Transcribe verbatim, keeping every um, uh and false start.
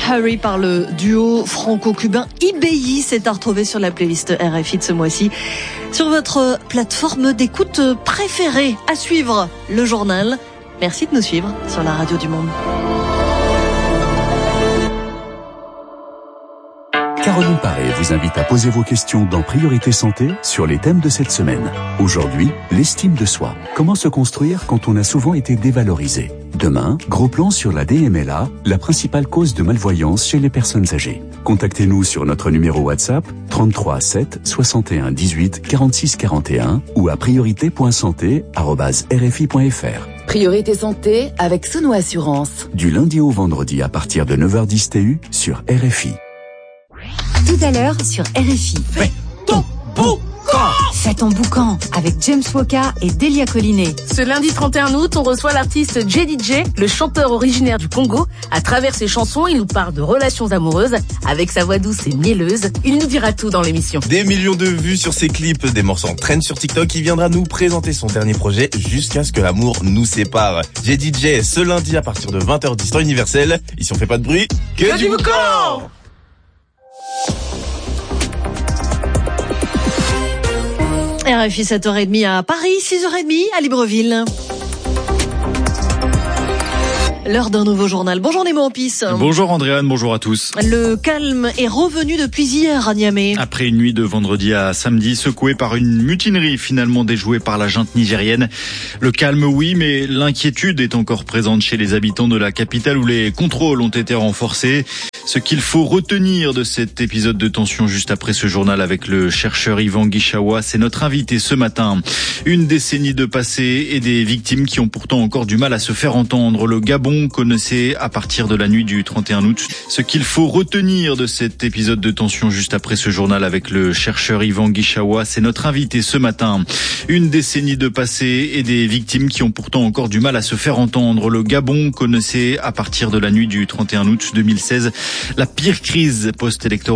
Hurry par le duo franco-cubain I B I. C'est à retrouver sur la playlist R F I de ce mois-ci. Sur votre plateforme d'écoute préférée. À suivre le journal. Merci de nous suivre sur la radio du Monde. Caroline Paré vous invite à poser vos questions dans Priorité Santé sur les thèmes de cette semaine. Aujourd'hui, l'estime de soi. Comment se construire quand on a souvent été dévalorisé? Demain, gros plan sur la D M L A, la principale cause de malvoyance chez les personnes âgées. Contactez-nous sur notre numéro WhatsApp trente-trois sept soixante et un dix-huit quarante-six quarante et un ou à priorité point santé arobase r f i point f r. Priorité Santé avec Sono Assurance. Du lundi au vendredi à partir de neuf heures dix T U sur R F I. Tout à l'heure sur R F I. Fais ton boucan. Fais ton boucan avec James Woka et Delia Collinet. Ce lundi trente et un août, on reçoit l'artiste J D J, le chanteur originaire du Congo. À travers ses chansons, il nous parle de relations amoureuses. Avec sa voix douce et mielleuse, il nous dira tout dans l'émission. Des millions de vues sur ses clips, des morceaux en trend sur TikTok. Il viendra nous présenter son dernier projet jusqu'à ce que l'amour nous sépare. J D J ce lundi à partir de vingt heures dix temps universel. Ici on fait pas de bruit, que, que du boucan. R F I sept heures trente à Paris, six heures trente à Libreville. L'heure d'un nouveau journal. Bonjour Nemo Ampis. Bonjour Andréane, bonjour à tous. Le calme est revenu depuis hier à Niamey. Après une nuit de vendredi à samedi secouée par une mutinerie finalement déjouée par la junte nigérienne. Le calme oui, mais l'inquiétude est encore présente chez les habitants de la capitale où les contrôles ont été renforcés. Ce qu'il faut retenir de cet épisode de tension juste après ce journal avec le chercheur Yvan Guichawa, c'est notre invité ce matin. Une décennie de passé et des victimes qui ont pourtant encore du mal à se faire entendre. Le Gabon connaissait à partir de la nuit du trente et un août. Ce qu'il faut retenir de cet épisode de tension juste après ce journal avec le chercheur Yvan Guichawa, c'est notre invité ce matin. Une décennie de passé et des victimes qui ont pourtant encore du mal à se faire entendre. Le Gabon connaissait à partir de la nuit du trente et un août deux mille seize la pire crise post-électorale